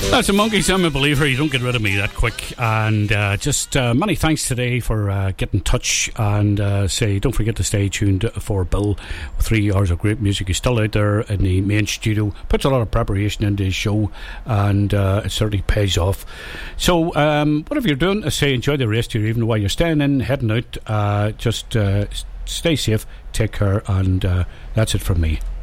That's a Monkeys. I'm a believer. You don't get rid of me that quick. And just many thanks today for getting in touch. And don't forget to stay tuned for Bill. 3 hours of great music. He's still out there in the main studio. Puts a lot of preparation into his show, and it certainly pays off. So whatever you're doing, enjoy the rest of your evening while you're staying in, heading out. Just stay safe, take care, and that's it from me.